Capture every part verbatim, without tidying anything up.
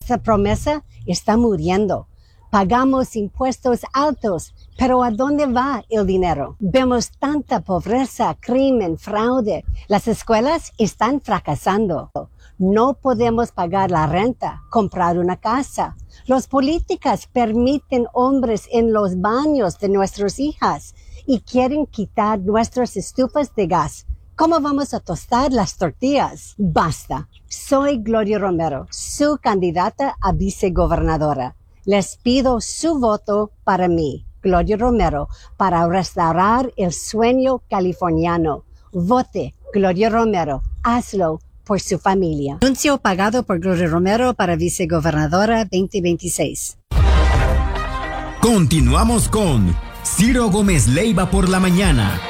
Nuestra promesa está muriendo. Pagamos impuestos altos, pero ¿a dónde va el dinero? Vemos tanta pobreza, crimen, fraude. Las escuelas están fracasando. No podemos pagar la renta, comprar una casa. Los políticos permiten hombres en los baños de nuestras hijas y quieren quitar nuestras estufas de gas. ¿Cómo vamos a tostar las tortillas? Basta. Soy Gloria Romero, su candidata a vicegobernadora. Les pido su voto para mí, Gloria Romero, para restaurar el sueño californiano. Vote, Gloria Romero. Hazlo por su familia. Anuncio pagado por Gloria Romero para vicegobernadora veinte veintiséis. Continuamos con Ciro Gómez Leiva por la mañana.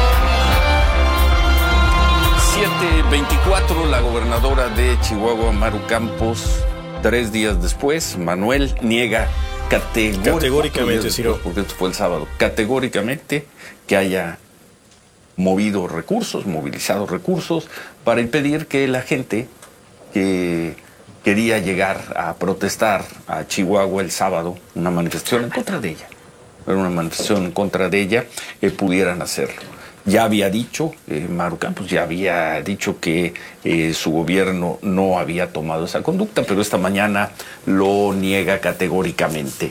siete veinticuatro, la gobernadora de Chihuahua, Maru Campos, tres días después, Manuel niega categóricamente, categóricamente Ciro, porque esto fue el sábado, categóricamente que haya movido recursos, movilizado recursos para impedir que la gente que quería llegar a protestar a Chihuahua el sábado, una manifestación en contra de ella, era una manifestación en contra de ella, eh, pudieran hacerlo. Ya había dicho, eh, Maru Campos ya había dicho que eh, su gobierno no había tomado esa conducta, pero esta mañana lo niega categóricamente.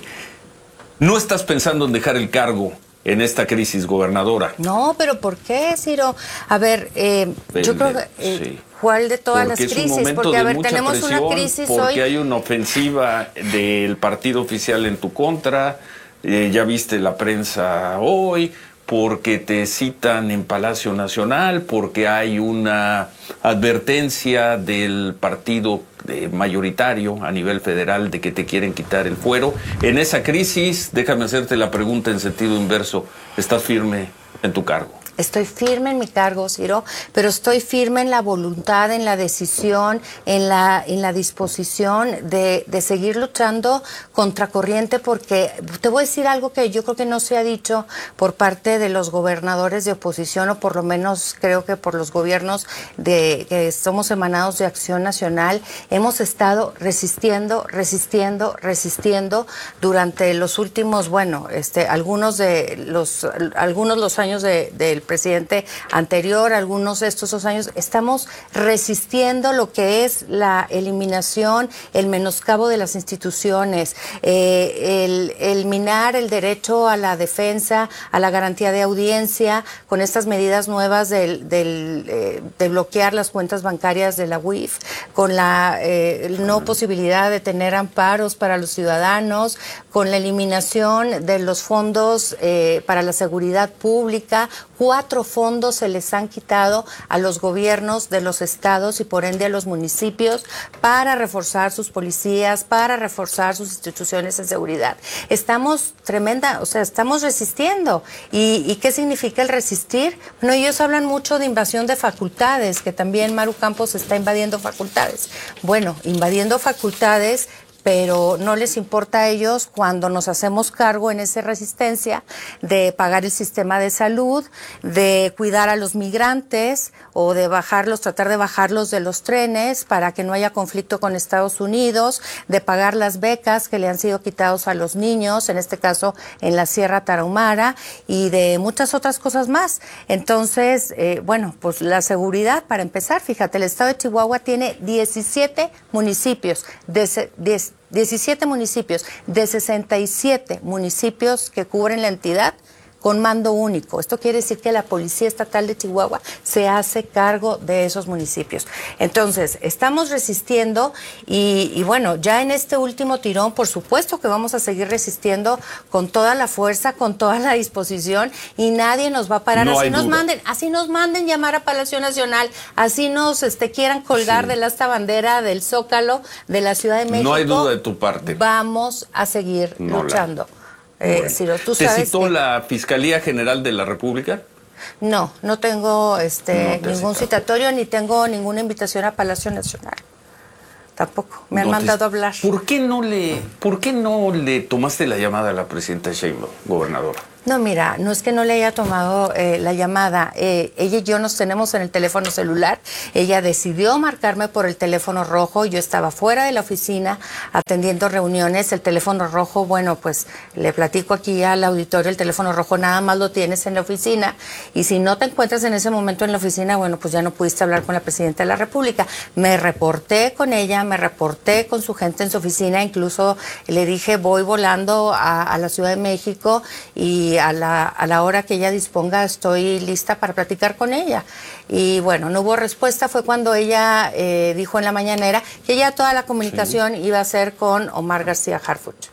¿No estás pensando en dejar el cargo en esta crisis, gobernadora? No, pero ¿por qué, Ciro? A ver, eh, el, yo creo que... Eh, sí. ¿Cuál de todas porque las crisis? Es un momento porque, de a ver, mucha tenemos presión, una crisis porque hoy. hay una ofensiva del partido oficial en tu contra, eh, ya viste la prensa hoy, porque te citan en Palacio Nacional, porque hay una advertencia del partido eh, mayoritario a nivel federal de que te quieren quitar el fuero. En esa crisis, déjame hacerte la pregunta en sentido inverso, ¿estás firme en tu cargo? Estoy firme en mi cargo, Ciro, pero estoy firme en la voluntad, en la decisión, en la, en la disposición de, de seguir luchando contracorriente, porque te voy a decir algo que yo creo que no se ha dicho por parte de los gobernadores de oposición, o por lo menos creo que por los gobiernos de que somos emanados de Acción Nacional. Hemos estado resistiendo, resistiendo, resistiendo durante los últimos, bueno, este, algunos de los, algunos los años de, del presidente anterior, algunos de estos dos años, estamos resistiendo lo que es la eliminación, el menoscabo de las instituciones, eh, el, el minar el derecho a la defensa, a la garantía de audiencia, con estas medidas nuevas del, del, eh, de bloquear las cuentas bancarias de la U I F, con la eh, no posibilidad de tener amparos para los ciudadanos, con la eliminación de los fondos eh, para la seguridad pública. Cuatro fondos se les han quitado a los gobiernos de los estados y por ende a los municipios para reforzar sus policías, para reforzar sus instituciones de seguridad. Estamos tremenda, o sea, estamos resistiendo. ¿Y, y qué significa el resistir? Bueno, ellos hablan mucho de invasión de facultades, que también Maru Campos está invadiendo facultades. Bueno, invadiendo facultades, pero no les importa a ellos cuando nos hacemos cargo en esa resistencia de pagar el sistema de salud, de cuidar a los migrantes o de bajarlos, tratar de bajarlos de los trenes para que no haya conflicto con Estados Unidos, de pagar las becas que le han sido quitados a los niños, en este caso en la Sierra Tarahumara, y de muchas otras cosas más. Entonces, eh, bueno, pues la seguridad, para empezar, fíjate, el estado de Chihuahua tiene diecisiete municipios, de, de, diecisiete municipios de sesenta y siete municipios que cubren la entidad con mando único. Esto quiere decir que la Policía Estatal de Chihuahua se hace cargo de esos municipios. Entonces, estamos resistiendo y, y bueno, ya en este último tirón, por supuesto que vamos a seguir resistiendo con toda la fuerza, con toda la disposición, y nadie nos va a parar. No así nos duda. manden, así nos manden llamar a Palacio Nacional, así nos este, quieran colgar sí. de esta bandera del Zócalo de la Ciudad de México. No hay duda de tu parte. Vamos a seguir no luchando. La... Eh, bueno. Ciro, ¿tú ¿Te sabes citó que... la Fiscalía General de la República? No, no tengo este, no ningún citatorio ni tengo ninguna invitación a Palacio Nacional. Tampoco, me han no mandado te... a hablar. ¿Por qué, no le, ¿Por qué no le tomaste la llamada a la presidenta Sheinbaum, gobernadora? No, mira, no es que no le haya tomado eh, la llamada. Eh, ella y yo nos tenemos en el teléfono celular. Ella decidió marcarme por el teléfono rojo. Yo estaba fuera de la oficina atendiendo reuniones. El teléfono rojo, bueno, pues le platico aquí al auditorio, el teléfono rojo nada más lo tienes en la oficina. Y si no te encuentras en ese momento en la oficina, bueno, pues ya no pudiste hablar con la presidenta de la República. Me reporté con ella, me reporté con su gente en su oficina. Incluso le dije, voy volando a, a la Ciudad de México y a la, a la hora que ella disponga estoy lista para platicar con ella. Y bueno, no hubo respuesta. Fue cuando ella eh, dijo en la mañanera que ya toda la comunicación sí. iba a ser con Omar García Harfuch.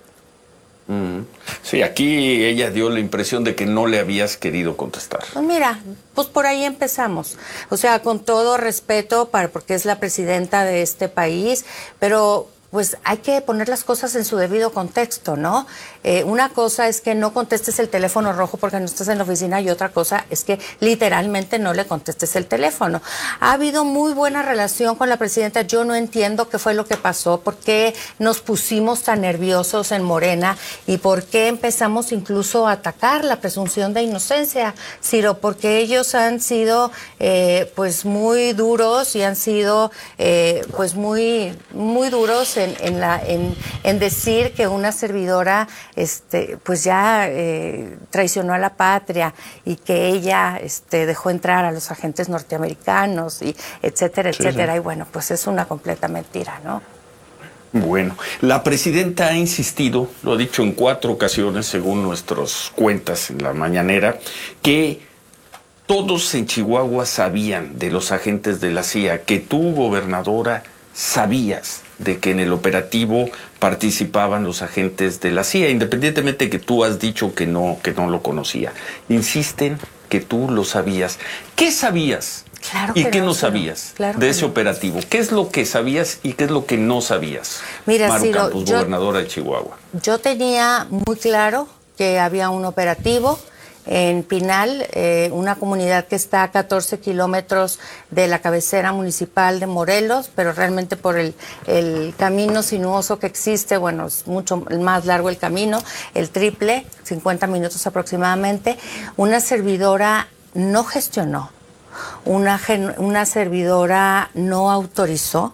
Mm. Sí, aquí ella dio la impresión de que no le habías querido contestar. Pues mira, pues por ahí empezamos. O sea, con todo respeto, para, porque es la presidenta de este país, pero pues hay que poner las cosas en su debido contexto, ¿no? Eh, una cosa es que no contestes el teléfono rojo porque no estás en la oficina y otra cosa es que literalmente no le contestes el teléfono. Ha habido muy buena relación con la presidenta. Yo no entiendo qué fue lo que pasó, por qué nos pusimos tan nerviosos en Morena y por qué empezamos incluso a atacar la presunción de inocencia, Ciro, porque ellos han sido eh, pues muy duros y han sido eh, pues muy, muy duros En, en, la, en, en decir que una servidora este, pues ya eh, traicionó a la patria y que ella este, dejó entrar a los agentes norteamericanos, y etcétera, sí, etcétera. Sí. Y bueno, pues es una completa mentira, ¿no? Bueno, la presidenta ha insistido, lo ha dicho en cuatro ocasiones, según nuestras cuentas en la mañanera, que todos en Chihuahua sabían de los agentes de la C I A, que tú, gobernadora, sabías de que en el operativo participaban los agentes de la C I A, independientemente de que tú has dicho que no, que no lo conocía. Insisten que tú lo sabías. ¿Qué sabías? Claro ¿Y que qué no, no Ciro. sabías Claro de que ese no. operativo? ¿Qué es lo que sabías y qué es lo que no sabías? Mira, Maru Ciro, Campos, yo, gobernadora de Chihuahua. Yo tenía muy claro que había un operativo en Pinal, eh, una comunidad que está a catorce kilómetros de la cabecera municipal de Morelos, pero realmente por el, el camino sinuoso que existe, bueno, es mucho más largo el camino, el triple, cincuenta minutos aproximadamente. Una servidora no gestionó, una, una servidora no autorizó,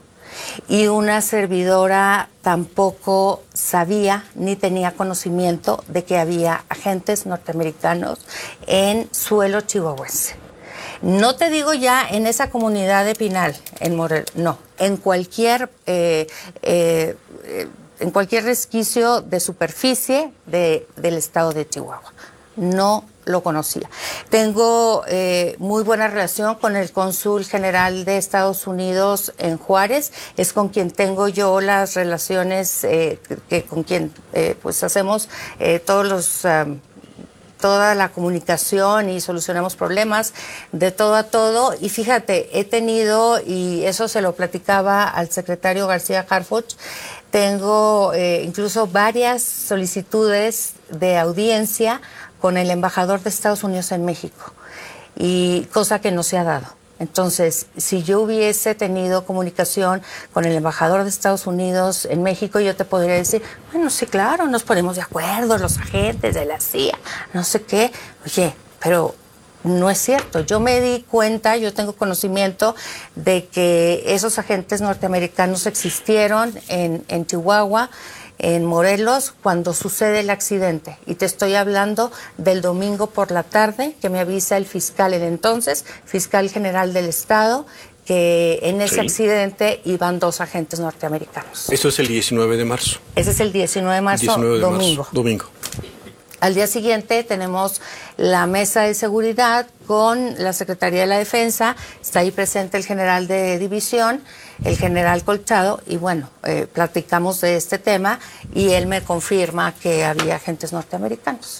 y una servidora tampoco sabía ni tenía conocimiento de que había agentes norteamericanos en suelo chihuahuense. No te digo ya en esa comunidad de Pinal, en Morelos, no, en cualquier, eh, eh, eh, en cualquier resquicio de superficie de, del estado de Chihuahua. No lo conocía. Tengo eh, muy buena relación con el cónsul general de Estados Unidos en Juárez. Es con quien tengo yo las relaciones, eh, que con quien eh, pues hacemos eh, todos los um, toda la comunicación y solucionamos problemas de todo a todo. Y fíjate, he tenido, y eso se lo platicaba al secretario García Harfuch, tengo eh, incluso varias solicitudes de audiencia con el embajador de Estados Unidos en México, y cosa que no se ha dado. Entonces, si yo hubiese tenido comunicación con el embajador de Estados Unidos en México, yo te podría decir, bueno, sí, claro, nos ponemos de acuerdo, los agentes de la C I A, no sé qué. Oye, pero no es cierto. Yo me di cuenta, yo tengo conocimiento de que esos agentes norteamericanos existieron en, en Chihuahua, en Morelos, cuando sucede el accidente. Y te estoy hablando del domingo por la tarde, que me avisa el fiscal, el entonces fiscal general del estado, que en ese sí. accidente iban dos agentes norteamericanos. Eso es el diecinueve de marzo. Ese es el diecinueve de marzo, diecinueve de domingo. Marzo, domingo. Al día siguiente tenemos la mesa de seguridad con la Secretaría de la Defensa, está ahí presente el general de división, el general Colchado, y bueno, eh, platicamos de este tema y él me confirma que había agentes norteamericanos.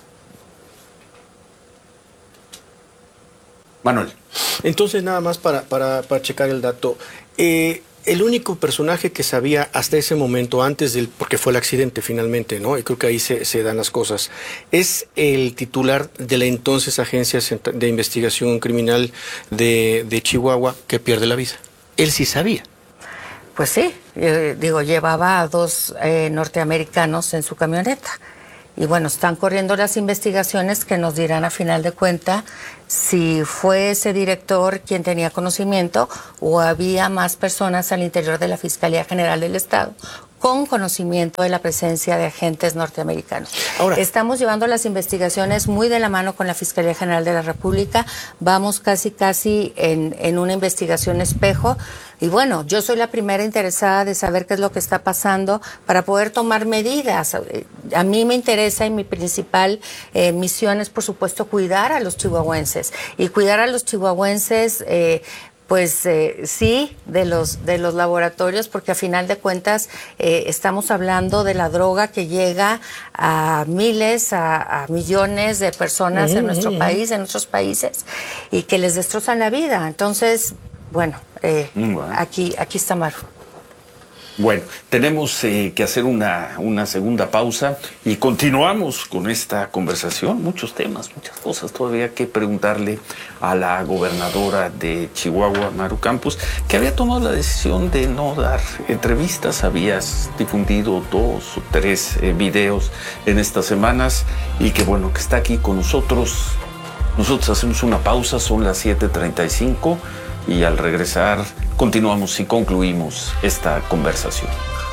Manuel. Entonces, nada más para, para, para checar el dato. Eh, el único personaje que sabía hasta ese momento, antes del, porque fue el accidente finalmente, ¿no? Y creo que ahí se, se dan las cosas, es el titular de la entonces Agencia de Investigación Criminal de, de Chihuahua, que pierde la vida. Él sí sabía. Pues sí, yo digo, llevaba a dos eh, norteamericanos en su camioneta. y bueno, están corriendo las investigaciones que nos dirán a final de cuenta si fue ese director quien tenía conocimiento o había más personas al interior de la Fiscalía General del Estado con conocimiento de la presencia de agentes norteamericanos. Ahora, estamos llevando las investigaciones muy de la mano con la Fiscalía General de la República, vamos casi casi en, en una investigación espejo, y bueno, yo soy la primera interesada de saber qué es lo que está pasando para poder tomar medidas. A mí me interesa y mi principal eh, misión es, por supuesto, cuidar a los chihuahuenses, y cuidar a los chihuahuenses eh, Pues eh, sí, de los de los laboratorios, porque a final de cuentas eh, estamos hablando de la droga que llega a miles, a, a millones de personas uh-huh, en nuestro uh-huh. país, en nuestros países, y que les destrozan la vida. Entonces, bueno, eh, bueno. aquí aquí está Maru. Bueno, tenemos eh, que hacer una, una segunda pausa y continuamos con esta conversación. Muchos temas, muchas cosas todavía que preguntarle a la gobernadora de Chihuahua, Maru Campos, que había tomado la decisión de no dar entrevistas. Habías difundido dos o tres eh, videos en estas semanas y que bueno, que está aquí con nosotros. Nosotros hacemos una pausa, son las siete treinta y cinco. Y al regresar continuamos y concluimos esta conversación.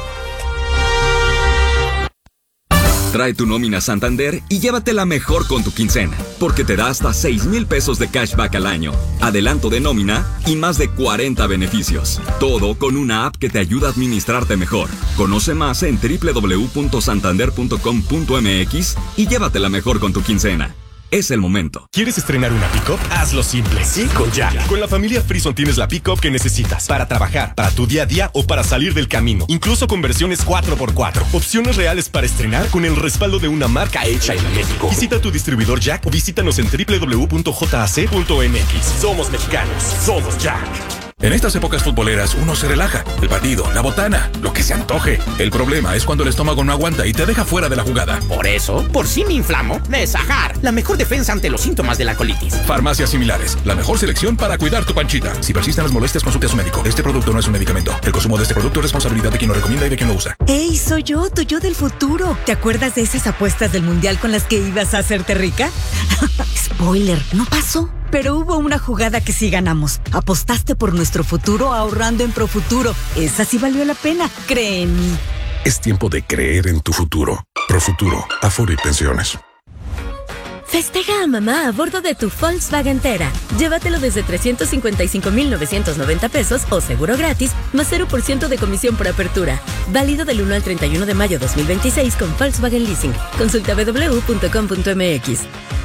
Trae tu nómina Santander y llévatela mejor con tu quincena, porque te da hasta seis mil pesos de cashback al año, adelanto de nómina y más de cuarenta beneficios. Todo con una app que te ayuda a administrarte mejor. Conoce más en doble u doble u doble u punto santander punto com punto m x y llévatela mejor con tu quincena. Es el momento. ¿Quieres estrenar una pick-up? Hazlo simple. Sí, con Jack. Con la familia Frison tienes la pick-up que necesitas para trabajar, para tu día a día o para salir del camino. Incluso con versiones cuatro por cuatro. Opciones reales para estrenar con el respaldo de una marca hecha en México. Visita tu distribuidor Jack o visítanos en doble u doble u doble u punto j a c punto m x. Somos mexicanos. Somos Jack. En estas épocas futboleras uno se relaja. El partido, la botana, lo que se antoje. El problema es cuando el estómago no aguanta y te deja fuera de la jugada. Por eso, por si me inflamo, Nesajar, la mejor defensa ante los síntomas de la colitis. Farmacias similares, la mejor selección para cuidar tu panchita. Si persisten las molestias, consulte a su médico. Este producto no es un medicamento. El consumo de este producto es responsabilidad de quien lo recomienda y de quien lo usa. ¡Ey, soy yo, tu yo del futuro! ¿Te acuerdas de esas apuestas del mundial con las que ibas a hacerte rica? Spoiler, no pasó. Pero hubo una jugada que sí ganamos. Apostaste por nuestro futuro ahorrando en Profuturo. Esa sí valió la pena, cree en mí. Es tiempo de creer en tu futuro. Profuturo, Afore y Pensiones. Festeja a mamá a bordo de tu Volkswagen Tera. Llévatelo desde trescientos cincuenta y cinco mil novecientos noventa pesos o seguro gratis, más cero por ciento de comisión por apertura. Válido del uno al treinta y uno de mayo dos mil veintiséis con Volkswagen Leasing. Consulta w w w punto com punto m x.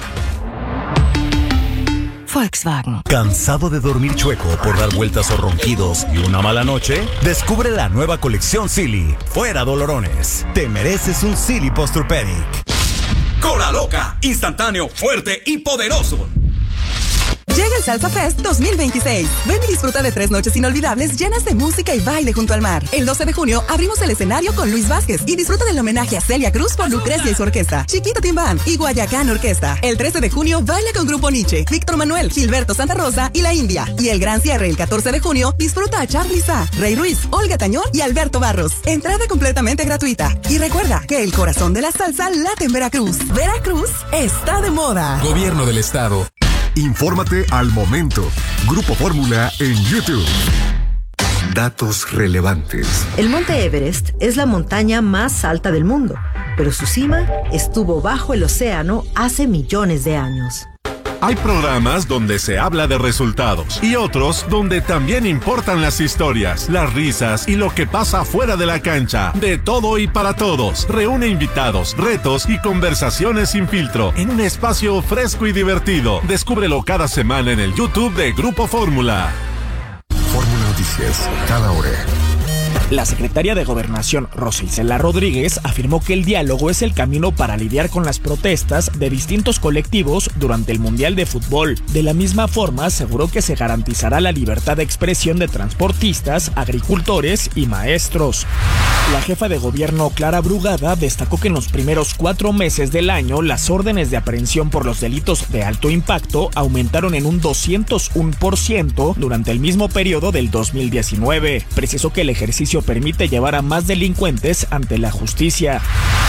Volkswagen. ¿Cansado de dormir chueco por dar vueltas o ronquidos y una mala noche? Descubre la nueva colección Silly. Fuera dolorones. Te mereces un Silly Posturepedic. Cola Loca, instantáneo, fuerte y poderoso. Llega el Salsa Fest dos mil veintiséis. Ven y disfruta de tres noches inolvidables llenas de música y baile junto al mar. El doce de junio abrimos el escenario con Luis Vázquez y disfruta del homenaje a Celia Cruz por Lucrecia y su orquesta, Chiquito Timbán y Guayacán Orquesta. El trece de junio baila con Grupo Nietzsche, Víctor Manuel, Gilberto Santa Rosa y La India. Y el gran cierre el catorce de junio disfruta a Charly Sa, Rey Ruiz, Olga Tañón y Alberto Barros. Entrada completamente gratuita. Y recuerda que el corazón de la salsa late en Veracruz. Veracruz está de moda. Gobierno del Estado. Infórmate al momento. Grupo Fórmula en YouTube. Datos relevantes. El Monte Everest es la montaña más alta del mundo, pero su cima estuvo bajo el océano hace millones de años. Hay programas donde se habla de resultados y otros donde también importan las historias, las risas y lo que pasa fuera de la cancha. De todo y para todos. Reúne invitados, retos y conversaciones sin filtro en un espacio fresco y divertido. Descúbrelo cada semana en el YouTube de Grupo Fórmula. Fórmula Noticias, cada hora. La secretaria de Gobernación, Rosa Isela Rodríguez, afirmó que el diálogo es el camino para lidiar con las protestas de distintos colectivos durante el Mundial de Fútbol. De la misma forma, aseguró que se garantizará la libertad de expresión de transportistas, agricultores y maestros. La jefa de gobierno, Clara Brugada, destacó que en los primeros cuatro meses del año las órdenes de aprehensión por los delitos de alto impacto aumentaron en un doscientos uno por ciento durante el mismo periodo del dos mil diecinueve. Precisó que el ejercicio permite llevar a más delincuentes ante la justicia.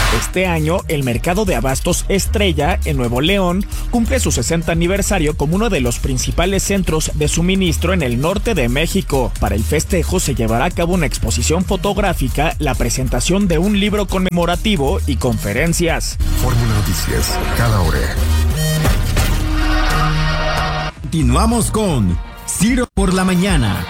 Este año, el mercado de abastos Estrella, en Nuevo León, cumple su sesenta aniversario como uno de los principales centros de suministro en el norte de México. Para el festejo se llevará a cabo una exposición fotográfica, la presentación de un libro conmemorativo y conferencias. Fórmula Noticias, cada hora. Continuamos con Ciro por la mañana.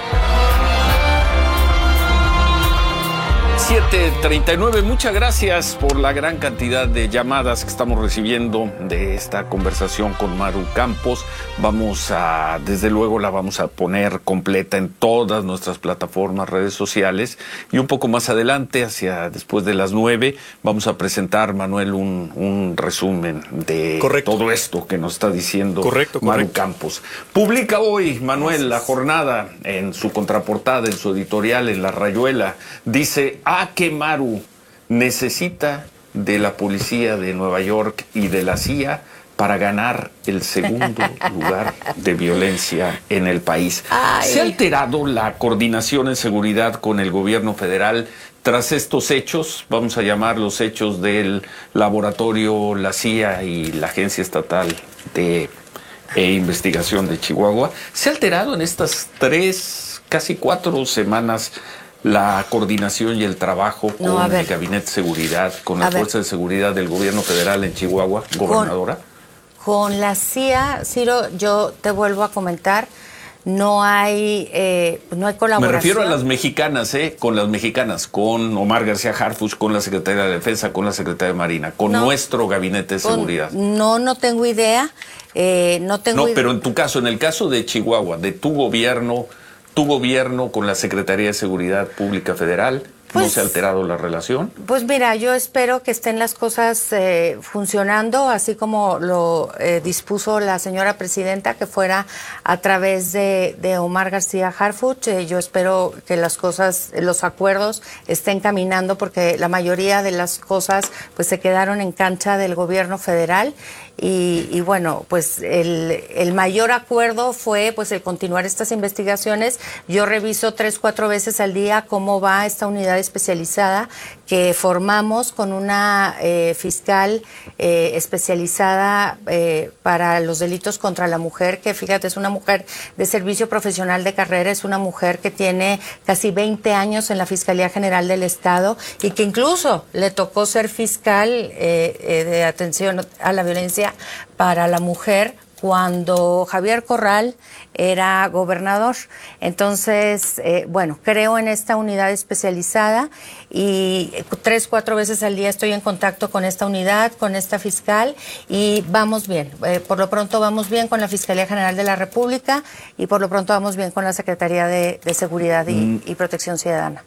siete treinta y nueve, muchas gracias por la gran cantidad de llamadas que estamos recibiendo de esta conversación con Maru Campos. Vamos a, desde luego la vamos a poner completa en todas nuestras plataformas, redes sociales, y un poco más adelante, hacia después de las nueve, vamos a presentar, Manuel, un, un resumen de correcto. todo esto que nos está diciendo correcto, Maru correcto. Campos. Publica hoy, Manuel, La Jornada, en su contraportada, en su editorial, en La Rayuela, dice: ah, que Maru necesita de la policía de Nueva York y de la C I A para ganar el segundo lugar de violencia en el país. Ay. ¿Se ha alterado la coordinación en seguridad con el gobierno federal tras estos hechos? Vamos a llamar los hechos del laboratorio, la C I A y la Agencia Estatal de e Investigación de Chihuahua. ¿Se ha alterado en estas tres, casi cuatro semanas la coordinación y el trabajo con no, el Gabinete de Seguridad, con la Fuerza de Seguridad del Gobierno Federal en Chihuahua, gobernadora? Con, con la C I A, Ciro, yo te vuelvo a comentar, no hay, eh, no hay colaboración. Me refiero a las mexicanas, ¿eh? Con las mexicanas, con Omar García Harfuch, con la Secretaría de Defensa, con la Secretaría de Marina, con no, nuestro Gabinete de Seguridad. Con, no, no tengo idea. Eh, no tengo. No, idea. Pero en tu caso, en el caso de Chihuahua, de tu gobierno, tu gobierno con la Secretaría de Seguridad Pública Federal, pues, ¿no se ha alterado la relación? Pues mira, yo espero que estén las cosas eh, funcionando, así como lo eh, dispuso la señora presidenta, que fuera a través de, de Omar García Harfuch. Eh, yo espero que las cosas, los acuerdos estén caminando, porque la mayoría de las cosas pues se quedaron en cancha del gobierno federal. Y, y bueno, pues el, el mayor acuerdo fue pues el continuar estas investigaciones. Yo reviso tres, cuatro veces al día cómo va esta unidad especializada que formamos con una eh, fiscal eh, especializada eh, para los delitos contra la mujer, que fíjate, es una mujer de servicio profesional de carrera, es una mujer que tiene casi veinte años en la Fiscalía General del Estado y que incluso le tocó ser fiscal eh, eh, de atención a la violencia para la mujer cuando Javier Corral era gobernador. Entonces, eh, bueno, creo en esta unidad especializada y tres, cuatro veces al día estoy en contacto con esta unidad, con esta fiscal, y vamos bien. Eh, por lo pronto vamos bien con la Fiscalía General de la República y por lo pronto vamos bien con la Secretaría de, de Seguridad y, mm. y Protección Ciudadana.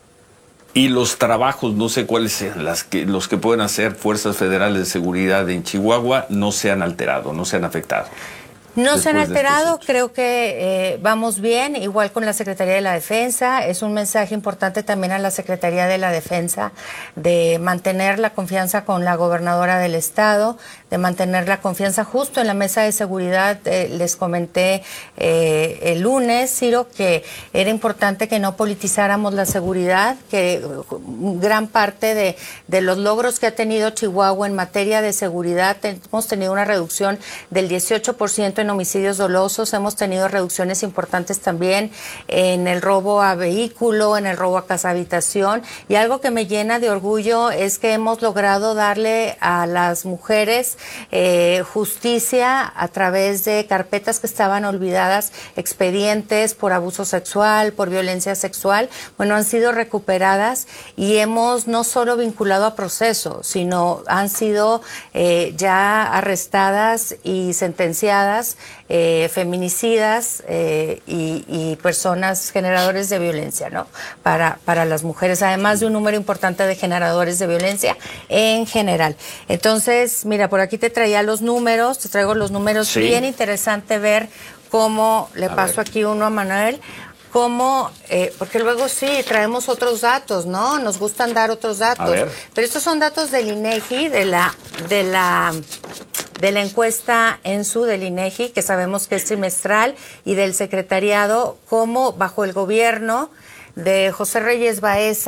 Y los trabajos, no sé cuáles sean las que, los que pueden hacer fuerzas federales de seguridad en Chihuahua, no se han alterado, no se han afectado. No se han alterado, creo que eh, vamos bien, igual con la Secretaría de la Defensa. Es un mensaje importante también a la Secretaría de la Defensa de mantener la confianza con la gobernadora del estado, de mantener la confianza justo en la mesa de seguridad. Eh, les comenté eh, el lunes, Ciro, que era importante que no politizáramos la seguridad, que gran parte de, de los logros que ha tenido Chihuahua en materia de seguridad, hemos tenido una reducción del dieciocho por ciento en homicidios dolosos, hemos tenido reducciones importantes también en el robo a vehículo, en el robo a casa habitación, y algo que me llena de orgullo es que hemos logrado darle a las mujeres eh, justicia a través de carpetas que estaban olvidadas, expedientes por abuso sexual, por violencia sexual, bueno, han sido recuperadas y hemos no solo vinculado a proceso, sino han sido eh, ya arrestadas y sentenciadas Eh, feminicidas eh, y, y personas generadores de violencia, ¿no? Para, para las mujeres, además de un número importante de generadores de violencia en general. Entonces, mira, por aquí te traía los números, te traigo los números, sí. Bien interesante ver cómo, le a paso ver. aquí uno a Manuel, cómo, eh, porque luego sí, traemos otros datos, ¿no? Nos gustan dar otros datos. Pero estos son datos del INEGI, de la, de la, de la encuesta ENSU del INEGI, que sabemos que es trimestral, y del secretariado, cómo bajo el gobierno de José Reyes Baeza,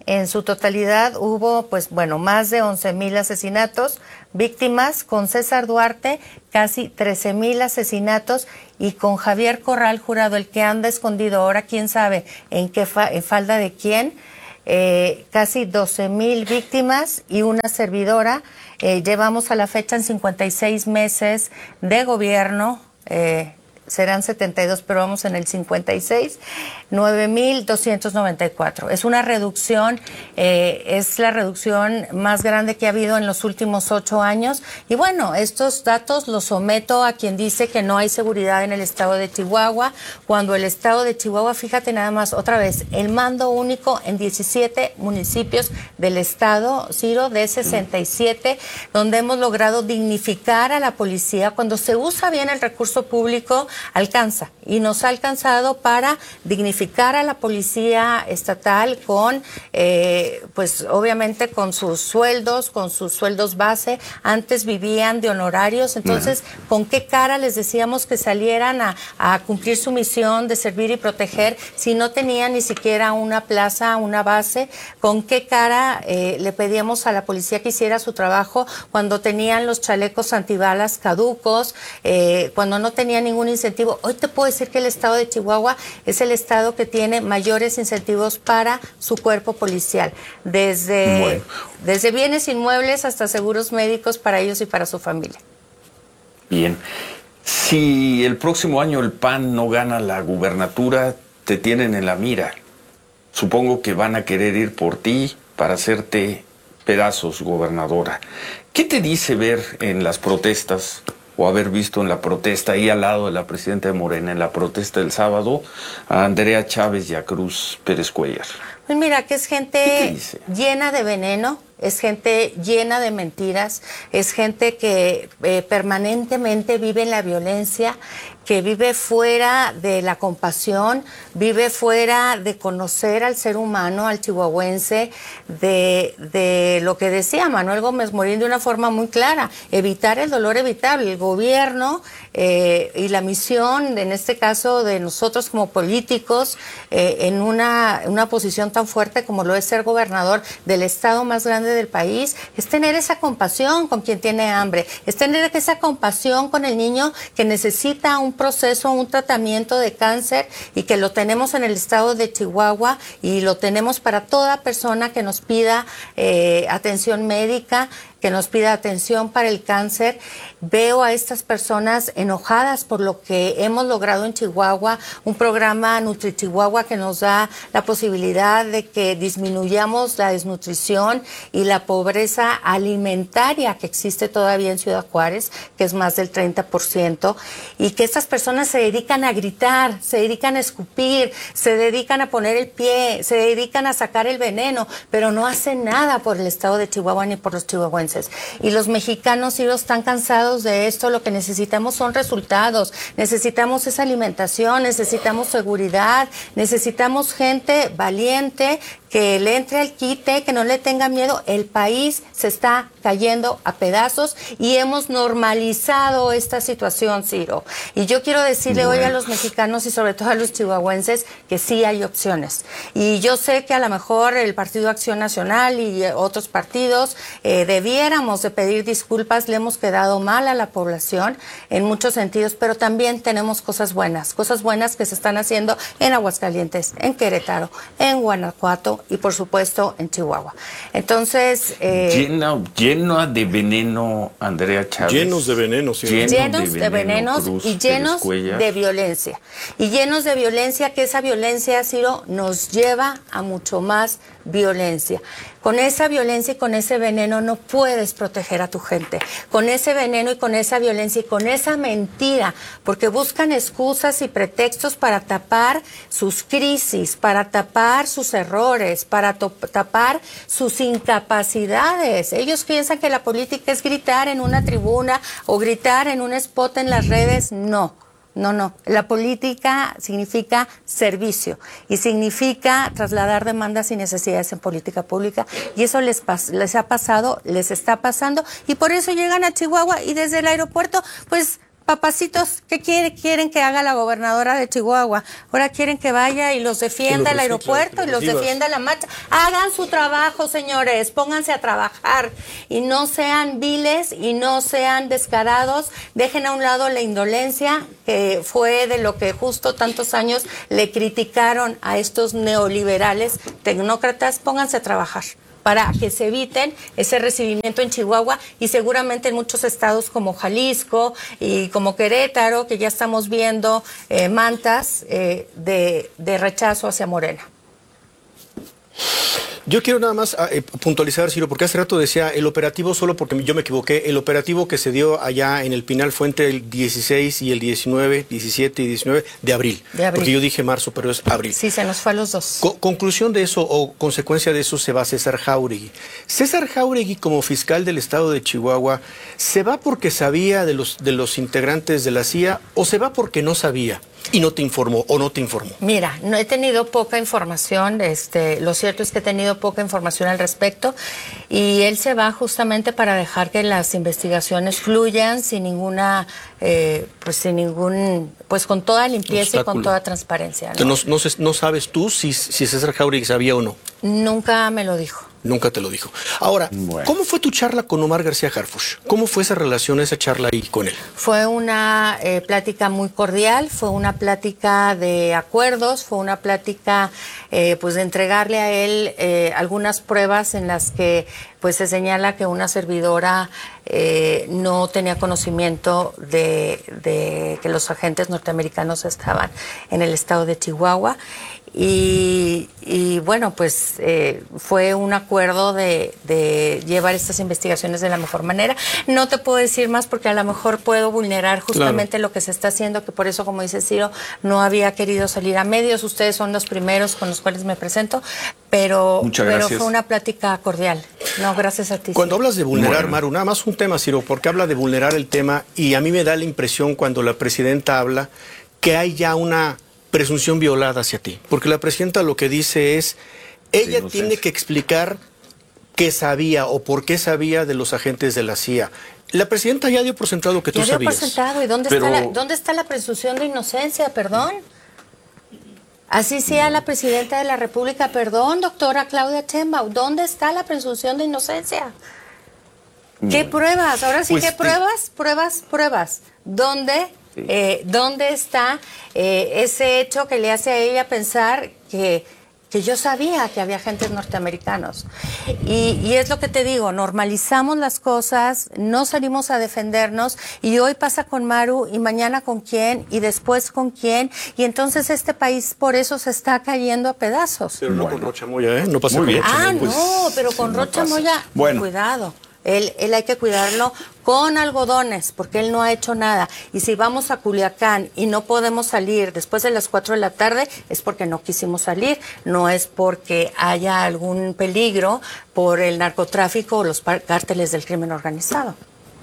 En su totalidad hubo, pues bueno, más de once mil asesinatos, víctimas, con César Duarte casi trece mil asesinatos y con Javier Corral Jurado, el que anda escondido ahora, quién sabe en qué fa en falda de quién, eh, casi doce mil víctimas y una servidora. Eh, llevamos a la fecha en cincuenta y seis meses de gobierno, eh, serán setenta y dos, pero vamos en el cincuenta y seis, nueve mil doscientos noventa y cuatro. Es una reducción, eh, es la reducción más grande que ha habido en los últimos ocho años. Y bueno, estos datos los someto a quien dice que no hay seguridad en el estado de Chihuahua, cuando el estado de Chihuahua, fíjate nada más, otra vez, el mando único en diecisiete municipios del estado, Ciro, de sesenta y siete, donde hemos logrado dignificar a la policía. Cuando se usa bien el recurso público, alcanza, y nos ha alcanzado para dignificar a la policía estatal con, eh, pues obviamente con sus sueldos, con sus sueldos base. Antes vivían de honorarios, entonces, uh-huh. ¿con qué cara les decíamos que salieran a, a cumplir su misión de servir y proteger si no tenían ni siquiera una plaza, una base? ¿Con qué cara eh, le pedíamos a la policía que hiciera su trabajo cuando tenían los chalecos antibalas caducos, eh, cuando no tenían ningún incentivo? Hoy te puedo decir que el estado de Chihuahua es el estado que tiene mayores incentivos para su cuerpo policial, desde, bueno. desde bienes inmuebles hasta seguros médicos para ellos y para su familia. Bien, si el próximo año el P A N no gana la gubernatura, te tienen en la mira. Supongo que van a querer ir por ti para hacerte pedazos, gobernadora. ¿Qué te dice ver en las protestas o haber visto en la protesta ahí al lado de la presidenta de Morena, en la protesta del sábado, a Andrea Chávez y a Cruz Pérez Cuellar? Pues mira, que es gente llena de veneno, es gente llena de mentiras, es gente que eh, permanentemente vive en la violencia, que vive fuera de la compasión, vive fuera de conocer al ser humano, al chihuahuense, de, de lo que decía Manuel Gómez Morín de una forma muy clara: evitar el dolor evitable. El gobierno eh, y la misión, en este caso de nosotros como políticos, eh, en una, una posición tan fuerte como lo es ser gobernador del estado más grande del país, es tener esa compasión con quien tiene hambre, es tener esa compasión con el niño que necesita un proceso, un tratamiento de cáncer, y que lo tenemos en el estado de Chihuahua y lo tenemos para toda persona que nos pida eh, atención médica, que nos pida atención para el cáncer. Veo a estas personas enojadas por lo que hemos logrado en Chihuahua, un programa Nutri Chihuahua que nos da la posibilidad de que disminuyamos la desnutrición y la pobreza alimentaria que existe todavía en Ciudad Juárez, que es más del treinta por ciento, y que estas personas se dedican a gritar, se dedican a escupir, se dedican a poner el pie, se dedican a sacar el veneno, pero no hacen nada por el estado de Chihuahua ni por los chihuahuenses. Y los mexicanos, sí, están cansados de esto. Lo que necesitamos son resultados, necesitamos esa alimentación, necesitamos seguridad, necesitamos gente valiente que le entre al quite, que no le tenga miedo. El país se está cayendo a pedazos y hemos normalizado esta situación, Ciro. Y yo quiero decirle bueno. hoy a los mexicanos y sobre todo a los chihuahuenses que sí hay opciones. Y yo sé que a lo mejor el Partido Acción Nacional y otros partidos eh, debiéramos de pedir disculpas, le hemos quedado mal a la población en muchos sentidos, pero también tenemos cosas buenas, cosas buenas que se están haciendo en Aguascalientes, en Querétaro, en Guanajuato y por supuesto en Chihuahua. Entonces eh, lleno, lleno de veneno, Andrea Chávez. Llenos de veneno, sí. Llenos, llenos de, de venenos Cruz, y llenos de violencia. Y llenos de violencia, que esa violencia, Ciro, nos lleva a mucho más violencia. Con esa violencia y con ese veneno no puedes proteger a tu gente. Con ese veneno y con esa violencia y con esa mentira, porque buscan excusas y pretextos para tapar sus crisis, para tapar sus errores, para tapar sus incapacidades. Ellos piensan que la política es gritar en una tribuna o gritar en un spot en las redes. No. No, no. La política significa servicio y significa trasladar demandas y necesidades en política pública, y eso les, les ha pasado, les está pasando, y por eso llegan a Chihuahua y desde el aeropuerto, pues Papacitos, ¿qué quiere, quieren que haga la gobernadora de Chihuahua? Ahora quieren que vaya y los defienda el aeropuerto y los defienda la marcha. Hagan su trabajo, señores, pónganse a trabajar y no sean viles y no sean descarados. Dejen a un lado la indolencia, que fue de lo que justo tantos años le criticaron a estos neoliberales tecnócratas. Pónganse a trabajar para que se eviten ese recibimiento en Chihuahua y seguramente en muchos estados como Jalisco y como Querétaro, que ya estamos viendo eh, mantas eh, de, de rechazo hacia Morena. Yo quiero nada más eh, puntualizar, Ciro, porque hace rato decía el operativo, solo porque yo me equivoqué, el operativo que se dio allá en el Pinal fue entre el dieciséis y el diecinueve, diecisiete y diecinueve de abril. De abril. Porque yo dije marzo, pero es abril. Sí, se nos fue a los dos. Co conclusión de eso o consecuencia de eso se va César Jáuregui. César Jáuregui, como fiscal del estado de Chihuahua, ¿se va porque sabía de los, de los integrantes de la C I A o se va porque no sabía y no te informó o no te informó? Mira, no he tenido poca información, este, lo cierto es que he tenido poca información al respecto y él se va justamente para dejar que las investigaciones fluyan sin ninguna, eh, pues sin ningún, pues con toda limpieza obstáculo y con toda transparencia. ¿No? No, no, no sabes tú si, si César Jáuregui sabía o no. Nunca me lo dijo. Nunca te lo dijo. Ahora, bueno. ¿Cómo fue tu charla con Omar García Harfuch? ¿Cómo fue esa relación, esa charla ahí con él? Fue una eh, plática muy cordial, fue una plática de acuerdos, fue una plática eh, pues de entregarle a él eh, algunas pruebas en las que pues se señala que una servidora eh, no tenía conocimiento de, de que los agentes norteamericanos estaban en el estado de Chihuahua. Y, y bueno, pues eh, fue un acuerdo de, de llevar estas investigaciones de la mejor manera. No te puedo decir más porque a lo mejor puedo vulnerar justamente claro. lo que se está haciendo, que por eso, como dice Ciro, no había querido salir a medios. Ustedes son los primeros con los cuales me presento, pero, pero fue una plática cordial. No, gracias a ti. Cuando Ciro. hablas de vulnerar, bueno. Maru, nada más un tema, Ciro, porque habla de vulnerar el tema y a mí me da la impresión cuando la presidenta habla que hay ya una presunción violada hacia ti, porque la presidenta lo que dice es, ella sí, no tiene que explicar qué sabía o por qué sabía de los agentes de la C I A. La presidenta ya dio por sentado que tú ya dio sabías. por sentado, ¿y dónde, Pero... está la, dónde está la presunción de inocencia, perdón? Así sea la presidenta de la República, perdón, doctora Claudia Sheinbaum, ¿dónde está la presunción de inocencia? ¿Qué pruebas? Ahora sí, pues, ¿qué pruebas? Pruebas, pruebas. ¿Dónde? Sí. Eh, ¿Dónde está eh, ese hecho que le hace a ella pensar que, que yo sabía que había agentes norteamericanos? Y, y es lo que te digo, normalizamos las cosas, no salimos a defendernos y hoy pasa con Maru y mañana con quién y después con quién y entonces este país por eso se está cayendo a pedazos. Pero no bueno. con Rocha Moya, ¿eh? No pasa Muy con bien. Ah, pues, no, pero con no Rocha pasa. Moya, bueno. cuidado. Él, él hay que cuidarlo con algodones, porque él no ha hecho nada. Y si vamos a Culiacán y no podemos salir después de las cuatro de la tarde, es porque no quisimos salir, no es porque haya algún peligro por el narcotráfico o los cárteles del crimen organizado.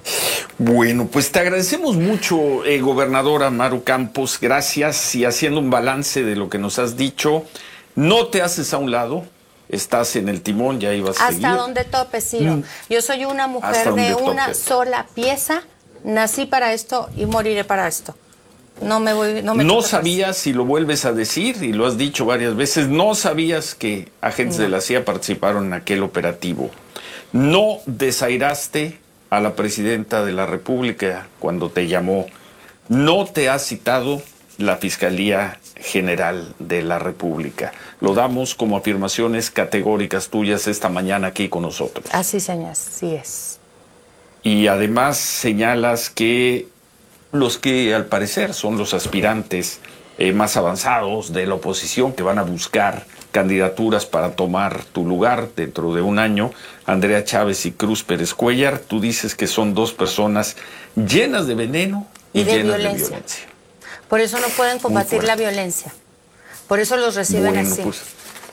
Bueno, pues te agradecemos mucho, eh, gobernadora Maru Campos, gracias, y haciendo un balance de lo que nos has dicho, no te haces a un lado. Estás en el timón, ya ibas a Hasta seguir. Hasta donde tope, Ciro. Mm. Yo soy una mujer de una tope. sola pieza, nací para esto y moriré para esto. No me voy, no me No sabías, si lo vuelves a decir, y lo has dicho varias veces, no sabías que agentes no. de la C I A participaron en aquel operativo. No desairaste a la presidenta de la República cuando te llamó. No te has citado la Fiscalía General de la República. Lo damos como afirmaciones categóricas tuyas esta mañana aquí con nosotros. Así, señor, sí es. Y además señalas que los que al parecer son los aspirantes eh, más avanzados de la oposición que van a buscar candidaturas para tomar tu lugar dentro de un año, Andrea Chávez y Cruz Pérez Cuellar, tú dices que son dos personas llenas de veneno y, y de llenas violencia. de violencia. Por eso no pueden combatir la violencia. Por eso los reciben bueno, así. Pues,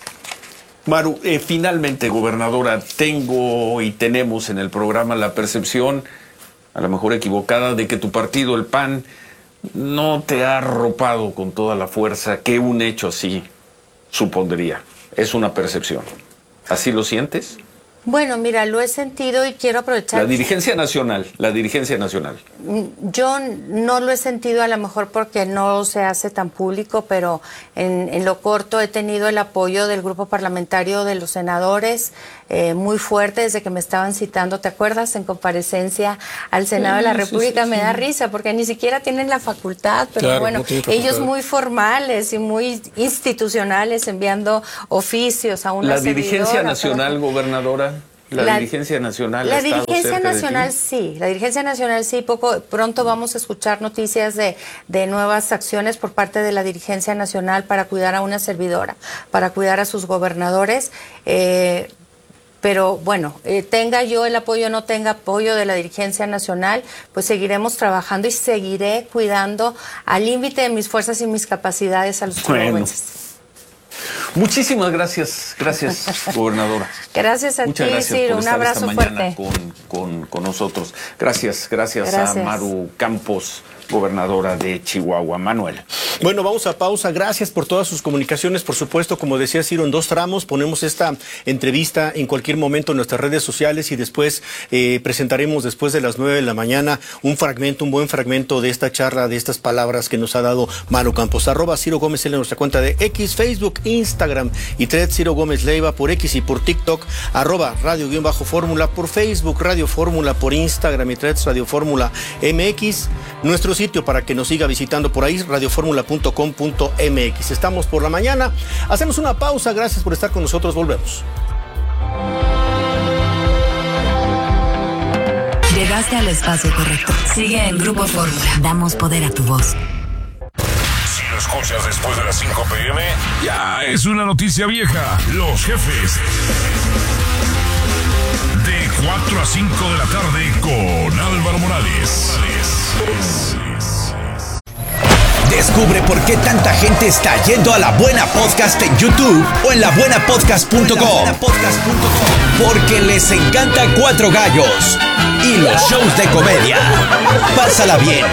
Maru, eh, finalmente, gobernadora, tengo y tenemos en el programa la percepción, a lo mejor equivocada, de que tu partido, el P A N, no te ha arropado con toda la fuerza que un hecho así supondría. Es una percepción. ¿Así lo sientes? Bueno, mira, lo he sentido y quiero aprovechar. La dirigencia nacional, la dirigencia nacional. Yo no lo he sentido a lo mejor porque no se hace tan público, pero en, en lo corto he tenido el apoyo del grupo parlamentario de los senadores eh, muy fuerte desde que me estaban citando, ¿te acuerdas? En comparecencia al Senado sí, de la República. Sí, sí, me sí. da risa porque ni siquiera tienen la facultad, pero claro, bueno, no ellos muy formales y muy institucionales enviando oficios a una La dirigencia nacional, pero... gobernadora. La, la dirigencia nacional. La dirigencia nacional sí, la dirigencia nacional sí, poco pronto vamos a escuchar noticias de, de nuevas acciones por parte de la dirigencia nacional para cuidar a una servidora, para cuidar a sus gobernadores. Eh, Pero bueno, eh, tenga yo el apoyo o no tenga apoyo de la dirigencia nacional, pues seguiremos trabajando y seguiré cuidando al límite de mis fuerzas y mis capacidades a los chihuahuenses. Bueno. Muchísimas gracias, gracias, gobernadora. Gracias a Muchas ti, gracias Ciro, por un estar abrazo esta mañana fuerte. Con, con, con nosotros. Gracias, gracias, gracias a Maru Campos, gobernadora de Chihuahua. Manuel. Bueno, vamos a pausa. Gracias por todas sus comunicaciones. Por supuesto, como decía Ciro, en dos tramos. Ponemos esta entrevista en cualquier momento en nuestras redes sociales y después eh, presentaremos después de las nueve de la mañana un fragmento, un buen fragmento de esta charla, de estas palabras que nos ha dado Maru Campos. Arroba Ciro Gómez en nuestra cuenta de X, Facebook, Instagram y Thread Ciro Gómez Leiva por X y por TikTok. Arroba Radio-Fórmula por Facebook, Radio Fórmula por Instagram y Threads Radio Fórmula M X. Nuestro sitio para que nos siga visitando por ahí, radioformula punto com punto m x. Estamos por la mañana. Hacemos una pausa. Gracias por estar con nosotros. Volvemos. Llegaste al espacio correcto. Sigue en Grupo Fórmula. Damos poder a tu voz. Si lo escuchas después de las cinco pe eme, ya es una noticia vieja. Los jefes. De cuatro a cinco de la tarde con Álvaro Morales. Descubre por qué tanta gente está yendo a La Buena Podcast en YouTube o en la buena podcast punto com. Porque les encanta Cuatro Gallos y los shows de comedia. Pásala bien,